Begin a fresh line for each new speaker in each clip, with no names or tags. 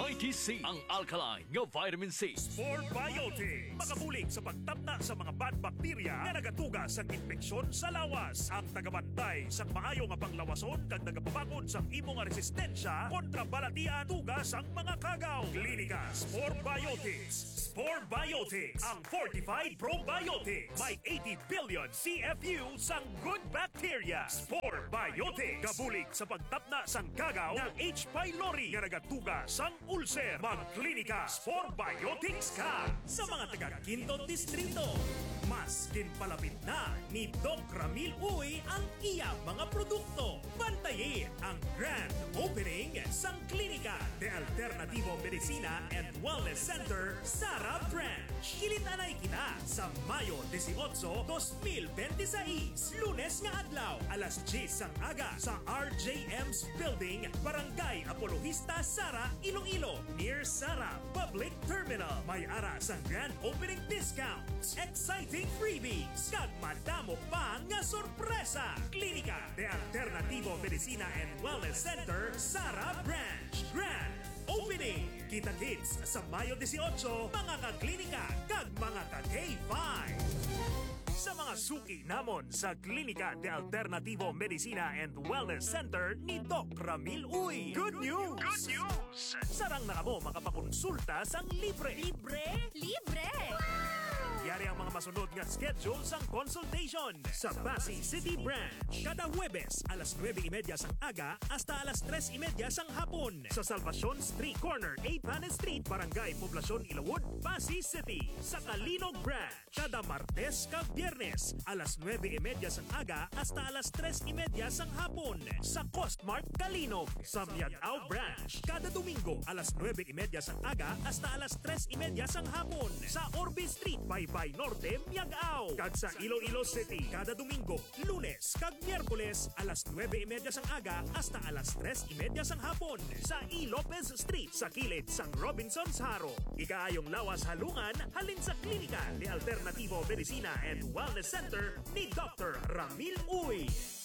Mighty C, ang alkaline nga vitamin C.
Sport Biotics, makabulig sa pagtapna sa mga bad bacteria na nagatuga sa infeksyon sa lawas. Ang tagabantay sa maayo nga panglawason kag nagapabakod sa imong resistensya kontra balatian tuga sang mga kagaw. Klinika Sport Biotics. Sport Biotics, ang fortified probiotics. May 80 billion CFU sang good bacteria. Sport Biotics, kabulig sa pagtapna sang kagaw ng H. pylori nga nagatuga sang ulcer. Magklinika Sport Biotics ka sa mga taga Quinto Distrito. Mas kinpalapit na ni Doc Ramil Uy ang iya mga produkto. Bantayin ang grand opening sang Klinika de Alternativo Medicina and Wellness Center, Sara Branch. Kilitanay kita sa Mayo 18, 2026, Lunes nga adlaw, alas 10 sang aga sa RJM's Building, Barangay Apologista, Sara, Iloilo, near Sara Public Terminal. May ara sang grand opening discounts, exciting freebies, kag madamo pa nga sorpresa. Klinika de Alternativo Medicina and Wellness Center, Sara Branch. Grand Opening! Kita-kits sa Mayo 18, mga ka-klinika kag mga ka-K5. Sa mga suki namon sa Klinika de Alternativo Medicina and Wellness Center ni Doc Ramil Uy. Good news! Good news! Sarang na kamo makapakonsulta sang libre.
Libre? Libre!
Yari ang mga masunod nga schedule sang consultation sa Pasig City Branch. Kada Huwebes, alas 9:30 sang aga hasta alas 3:30 sang hapon. Sa Salvacion Street Corner, 8 Panes Street, Barangay Poblacion, Ilawood, Pasig City. Sa Kalinog Branch, kada Martes kag Biyernes, alas 9:30 sang aga hasta alas 3:30 sang hapon. Sa Costmart Kalinog. Sa Miagao Branch, kada Domingo, alas 9:30 sang aga hasta alas 3:30 sang hapon. Sa Orbe Street, Baybay Norte, Miagao. Kag sa Iloilo City, kada Domingo, Lunes kag Miyerkules, alas 9:30 sang aga hasta alas 3:30 sang hapon. Sa E. Lopez Street, sa kilid sang Robinson's Haro. Ikaayong lawas halungan, halin sa Klinika de Alternativo Medicina and Wellness Center ni Dr. Ramil Uy.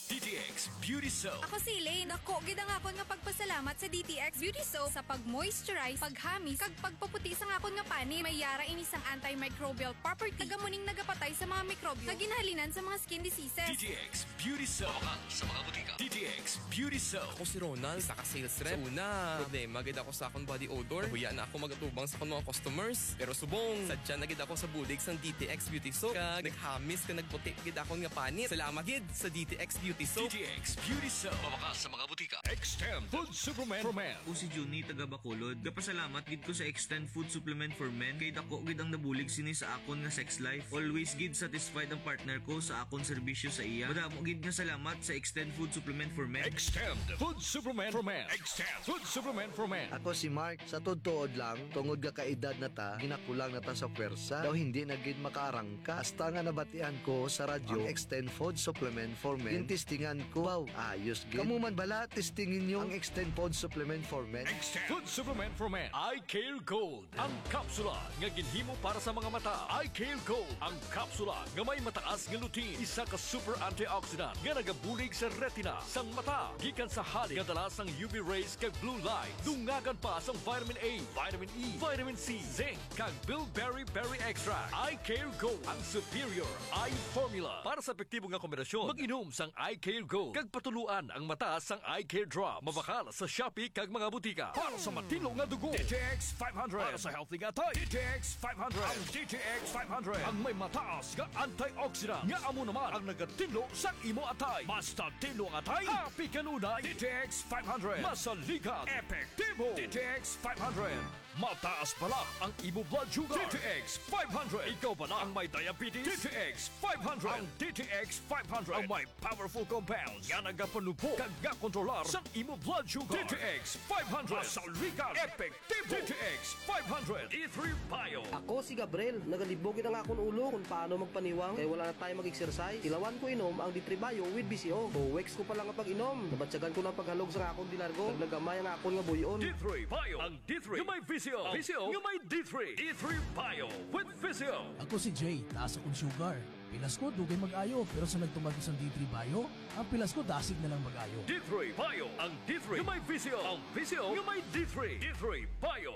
DTX Beauty Soap.
Ako si Elaine. Ako, gid ang akon nga pagpasalamat sa DTX Beauty Soap sa pag-moisturize, paghamis, kag pagpaputi sa akon nga pani. May yara ini sang antimicrobial property. Tagamuning nagapatay sa mga mikrobyo na ginahalinan sa mga skin diseases.
DTX Beauty Soap. Baka sa mga butika. DTX Beauty Soap.
Ako si Ronald, naka-sales rep. Una, problema gid ako sa akong body odor. Huya na ako magatubang sa akong mga customers. Pero subong, sadya na gid ako sa bulig sang DTX Beauty Soap. Kag naghamis ka nagputi gid akong nga panit. Salamat gid sa DTX Beauty Soap.
DTX Beauty Soap. Baka sa mga butika. Extend Food Supplement for Men.
Ako si Juni, taga Bacolod. Kapasalamat gid ko sa Extend Food Supplement for Men. Kay dako gid ang nabulig sini sa akon nga sex life. Always gid satisfied ang partner ko sa akon serbisyo sa iya. Madamo gid nga salamat sa Extend Food Supplement for Men.
Extend Food Supplement for Men. Extend Food Supplement for Men.
Ako si Mark, sa tuod lang, tungod ka kaedad na ta, ginakulang na ta sa pwersa, daw hindi na gid makaarangka. Hasta nga nabatian ko sa radyo, ang Extend Food Supplement for Men. Testingan ko, wow, ayos gid. Kamu man bala, testingin nyo ang Extend Food Supplement for Men.
Extend Food Supplement for Men. Eye Care Gold. Ang kapsula nga ginhimo para sa mga mata. Eye Care Gold. Ang kapsula nga may mataas nga lutein. Isa ka super antioxidant nga nagabulig sa retina sang mata. Gikan sa halik nga dala sang UV rays kag blue light. Dungagan pa sang vitamin A, vitamin E, vitamin C, zinc kag bilberry berry extract. Eye Care Gold. Ang superior eye formula. Para sa epektibo nga kombinasyon, mag-inom sang Eye Care Gold. Kag patuluan ang mata sang Eye Care Drop. Mabakal sa Shopee kag mga butika. Para sa matino nga dugo, DTX 500. Para sa healthy nga tay, DTX 500. Ang DTX 500 ang may mataas nga antioxidant nga amo naman ang nagatino sang imo atay. Basta tino ang atay, happy kanunay. DTX 500. Masalikat, epektibo. DTX 500. Mataas pala ang imo blood sugar. DTX 500. Ikaw ba na ang may diabetes? DTX 500. Ang DTX 500 ang may powerful compounds nga nagapanupo kag kontrolar sa imo blood sugar. DTX 500. Masalikat, epektibo. DTX 500. E3 Bio.
Ako si Gabriel, nagalibogin ang akong ulo kung paano magpaniwang kaya wala na tayo mag-exercise. Ilawan ko inom ang D3 Bio with BCO. O weeks ko pa lang ang pag-inom. Nabatsagan ko ng paghalog sa akong dilargo. Naglagamay ang akong nga buyon.
D3 Bio. Ang D3 nga may VCO. VCO nga may D3. D3 Bio with VCO.
Ako si Jay, taas akong sugar. Pilas ko, dugay mag-ayo. Pero sa nagtumagos ng D3 Bio, ang pilas ko dasig na lang mag-ayo.
D3 Bio. Ang D3 nga may VCO. Ang VCO nga may D3. D3 Bio.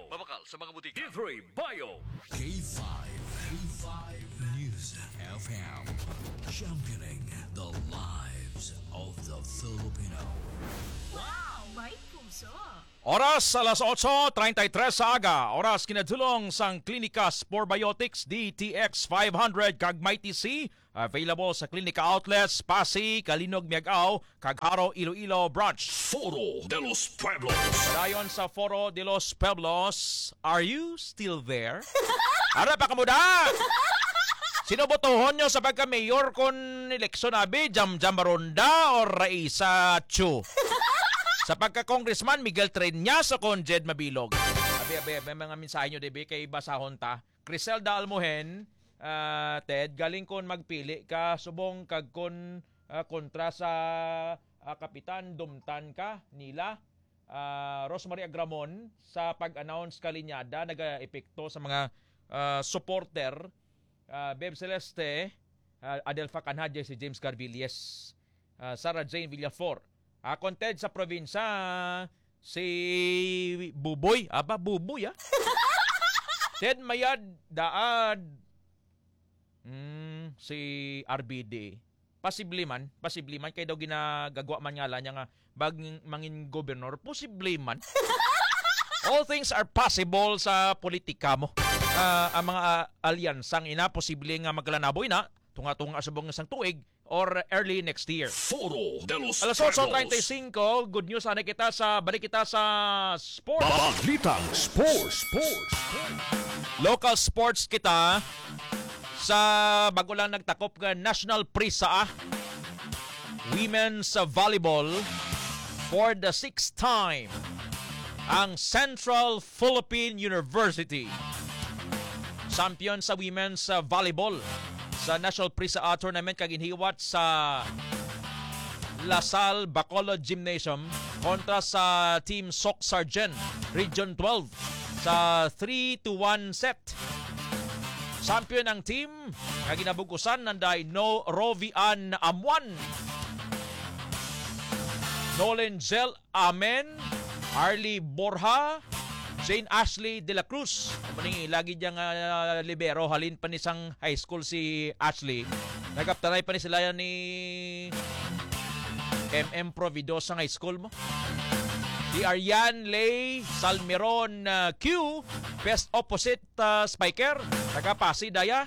sa mga butika. D3 Bio.
K5. K5 News FM. Championing the lives of the Filipino.
Wow, may puso.
Oras alas 8:33 sa aga. Oras kinadulong sang Clinicas Probiotics DTX 500 kag Mighty C. Available sa Clinica Outlets, Pasig, Kalinog, Miagao, kag Haro, Iloilo Branch.
Foro de los Pueblos.
Dayon sa Foro de los Pueblos, are you still there? Ara pa kamuda! Sinubotohon nyo sa pagka-mayor kung eleksyon abi, Jam Baronda o Raisa Chu? Sa pagka-congressman, Miguel Treñas o kung Jed Mabilog? Abi, mga mensahe nyo, dibi, kay basahon ta. Criselda Almohen, Ted, galing kon magpili ka, subong kag kon kontra sa Kapitan Dumtan ka, nila. Rosemary Agramon, sa pag-announce kalinyada, nag-epekto sa mga supporter. Beb Celeste, Adelfa Canadje, si James Carvilles, Sarah Jane Villafor. Konted sa probinsya, si Buboy. Buboy Ted Mayad, Daad, si RBD. Posible man kay daw ginagagawa man nga lang nga baging mangin gobernador. Posible man. All things are possible sa politika mo. Ang mga alyansang ina posible nga maglanaboy na tunga-tunga subong isang tuig or early next year.
Foro de los
Alas 8:35, good news ana kita sa balik kita sa sports.
Balitang sports.
Local sports kita sa bago lang nagtakop nga National Prisa Women's Volleyball for the 6th time ang Central Philippine University champion sa women's volleyball sa National Prisa Tournament kag inhiwat sa Lasal Bacolod Gymnasium kontra sa Team Sok Sargent Region 12 sa 3-1 set. Champion ang team kag ginabukusan nanday no Rovian Amuan, Nolan Gel Amen, Arlie Borja, Jane Ashley De La Cruz. Maning lagi diyang libero halin pa ni sang high school si Ashley. Nagaptaray pa ni sila ni MM Provido sa high school mo. Di Arian Lay Salmeron Q, best opposite spiker, taga-Pasig daya.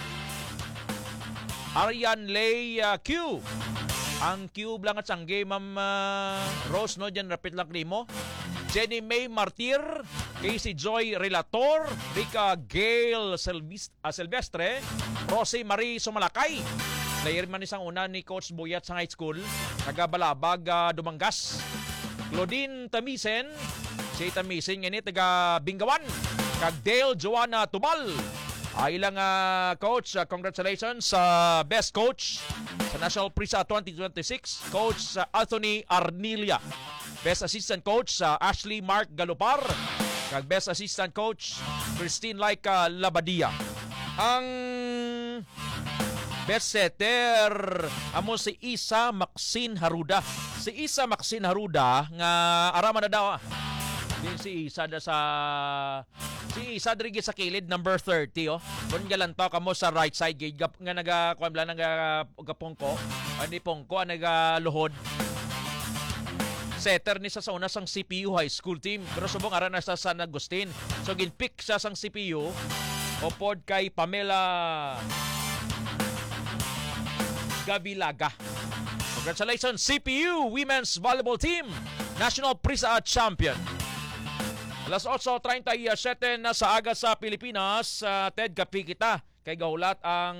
Arian Lay Q. Ang Q lang at sangge, Ma'am Rose, no? Diyan rapid lang mo. Jenny May Martir, Casey Joy Relator, Rica Gail Silvestre, Rosie Marie Sumalakay. Player man isang una ni Coach Buyat sa high school, taga-Balabag, Dumangas. Claudine Tamisen, si Tamisen nga ni taga Bingawan, kag Dale Joanna Tumal. Ilang coach, congratulations sa best coach sa National Prisa 2026, Coach Anthony Arnilia. Best assistant coach Ashley Mark Galupar, kag best assistant coach Christine Laika Labadia. Ang best setter amo si Isa Maxine Haruda. Si Isa Maxine Haruda nga arama na daw. Din si Isa da sa diri sa kilid number 30 Kun galanto kamo sa right side gate nga nagakuan nagapongko. Ani pongko nagaluhod. Setter ni sa una sang CPU high school team pero subong ara na sa San Agustin. So ginpick siya sang CPU upod kay Pamela Gavilaga. Congratulations CPU Women's Volleyball Team, National Prisa Champion. Alas 8:37 na sa aga sa Pilipinas. Ted, kapi kita kay gahulat ang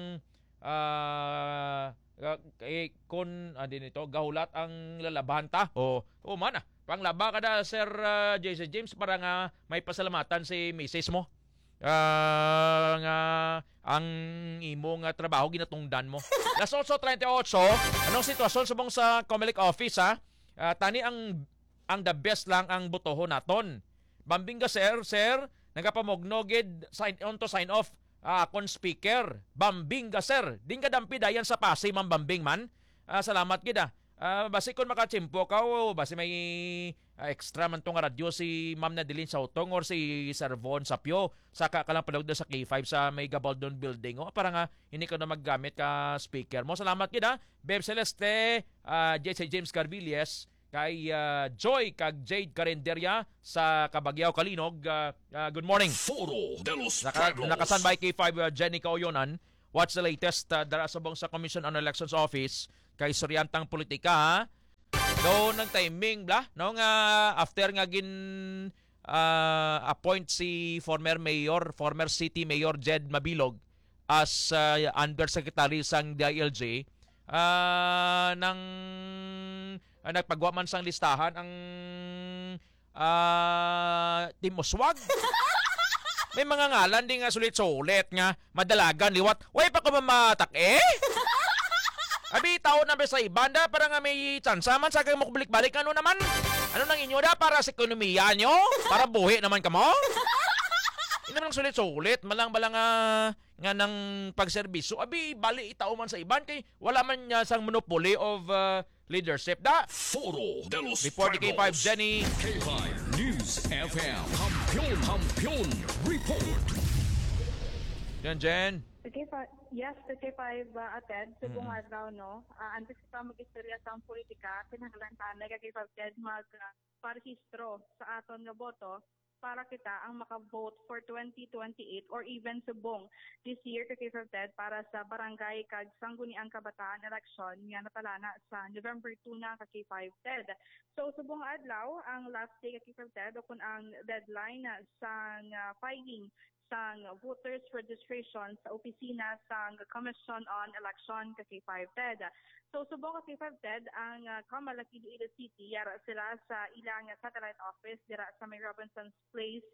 gahulat ang lalabahan ta. Mana. Panglaba ka na, Sir JC James, para nga may pasalamatan si Mrs. mo. Nga ang imong trabaho ginatungdan mo. Alas 8:38, anong sitwasyon subong sa Comelec office tani ang the best lang ang botohon naton. Bambinga sir, nagapamognogid sign off akon speaker. Bambinga sir, din ka dampi dayan sa Pasay man Bambing man. Salamat gid basi kon makachimpo ka basi may extra man tong radyo si Ma'am Nadilin Sautong or si Sir Von Sapio sa kakalang palugdo sa K5 sa may Gabaldon Building. O, para nga hindi ka na maggamit ka speaker mo. Salamat kina Beb Celeste, J.C. James Carvilles, kay Joy kag Jade Carinderia sa Kabagyaw Kalinog. Good morning.
Foro de los
Nakasanbay K5 Jenny Kaoyonan. What's the latest dara subong sa Commission on Elections Office kay Suryantang Politika ha? Doon ng timing bla no nga after nga gin appoint si former city mayor Jed Mabilog as undersecretary sang DILG nang nagpagawa man sang listahan ang Team Oswag. May mga ngalan di nga sulit-sulit nga madalagan liwat. Way pa ko mamatak Abi tao na ba sa ibanda para nga may tsansa man sa kayo balik-balik ano naman? Ano nang inyo da para sa ekonomiya nyo? Para buhi naman ka mo? Ino nang sulit-sulit malang-balang nga ng pagserbisyo. Abi bali itao man sa iban kay wala man niya sang monopoly of leadership da.
Foro de los
Report K5 Jenny.
K5 News FM. Kampiyon report.
Jen.
Yes, the K5 attend sa buong adlaw, no? Antes ka mag-istorya sa politika, kinahanglan ta na K5 attend mag-parehistro sa aton nga boto para kita ang maka-vote for 2028 or even subong this year kay K5 para sa barangay kag sangguniang kabataan election nga natalana sa November 2 na kay K5. So subong adlaw ang last day kay K5 o kun ang deadline sa filing sang voters registration sa opisina sang Commission on Election kay K5. So subong kay K5 ang Kamalaki Iloilo City yara sila sa ilang satellite office dira sa may Robinson's Place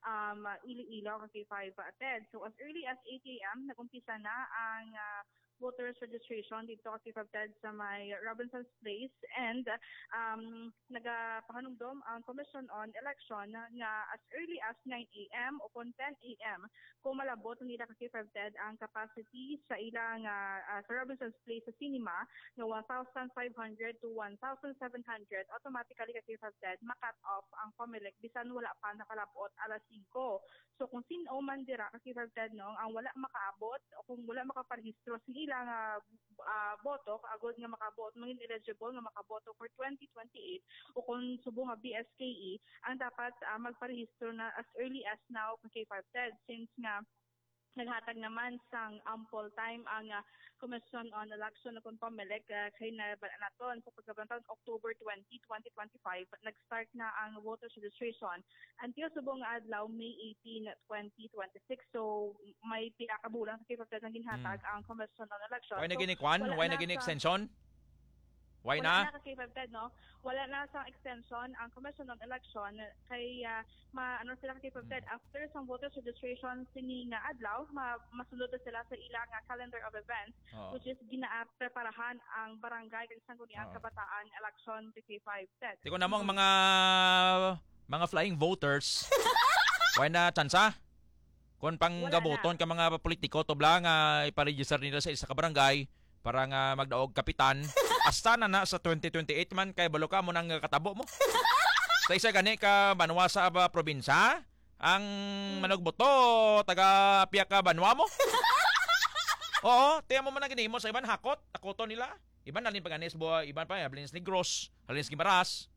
Iloilo kay K5. So as early as 8 a.m. nagumpisa na ang voters registration dito kay K5 sa may Robinson's Place and nagapahanumdom ang Commission on Election nga as early as 9 a.m. o 10 a.m. kung malabot nila kay K5 ang capacity sa ilang sa Robinson's Place sa cinema nga 1,500 to 1,700 automatically kay K5 makat off ang Comelec bisan wala pa nakalabot alas 5. So kung sino man dira kay K5 no ang wala makaabot o kung wala makaparehistro sa ilang boto agod nga makabot maging eligible nga makaboto for 2028 o kung subong nga BSKE ang dapat magparehistro na as early as now kay K5 since nga naghatag naman sang ample time ang Commission on Election na Comelec kay naton sa pagkabantaw October 20, 2025 nag-start na ang voters registration until subong adlaw May 18, 2026. So may pila ka bulan kay pagkatang ginhatag ang Commission on Election.
Why na ginikwan? Why na gini extension? Why na?
Wala na kay K5 no? Wala na sa extension ang Commission on Election kay ano sila kay K5 after sa voters registration sini nga adlaw masulod sila sa ilang calendar of events which is ginapreparahan ang barangay kag sangguniang kabataan election kay K5.
Tiko namong mga flying voters. Why na tsansa? Kung panggaboton ka mga politiko to blang ipa-register nila sa isa ka barangay para nga magdaog kapitan. Hasta na sa 2028 man kay balo ka mo nang katabo mo. Sa isa gani ka banwa sa probinsya, ang managboto taga piya ka banwa mo. Oo, tiyan mo man ang ginimo sa iban hakot, takoto nila. Iban nalin paganis buha, iban pa Halinis Negros, Halinis Gimaras.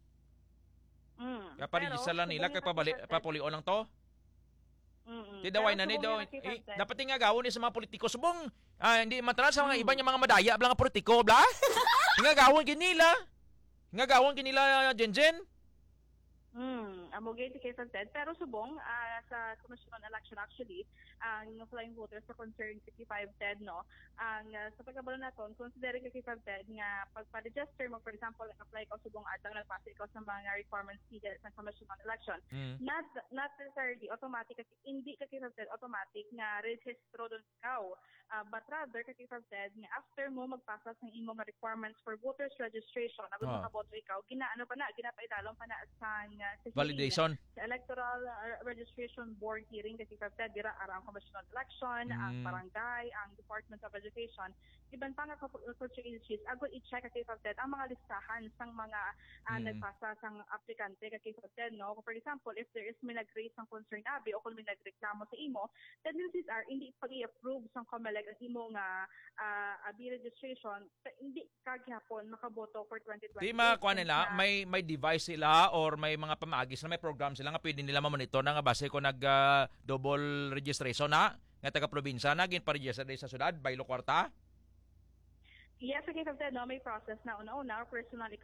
Kapag lang nila kay papulio lang to. Tidaway na ni daw. Dapat nga gawon ni sa mga politiko subong. Hindi matala sa mga iban yung mga madaya blang nga politiko bla. Nga gawon ginila. Nga gawon ginila Jenjen.
Amogay si K5 pero subong sa Commission on Election actually ang flying voters sa concern si K5 no ang sa pagkabalo naton considering kay K5 nga pagpa-register mo for example apply ka subong adlaw nagpasa ikaw sa mga requirements needed sa Commission on Election not necessarily automatic hindi ka K5 automatic nga rehistro doon ikaw but rather kay K5 nga after mo magpasa sa imong requirements for voters registration agud makaboto ikaw ginaano pa na ginapailalom pa na sa sa hearing,
Validation.
sa Electoral Registration Board hearing kasi kapta dira arang commission on election, ang barangay, ang Department of Education, iban pa nga culture agencies, agol i-check kasi kapta ang mga listahan sang mga nagpasa sang aplikante kasi kapta, no? For example, if there is may nag-raise ng concern abi o kung may nagreklamo sa imo, tendencies are hindi pag-i-approve sang COMELEC ang imo nga abi registration, hindi kaghapon makaboto for 2020.
Di makuha nila, may device sila or may mga pamagis na may program sila nga pwede nila mamonitor na nga base ko nag double registration na nga taga probinsya na gin pa-register sa syudad by lo kwarta.
Yes, okay, no, may process na una-una personal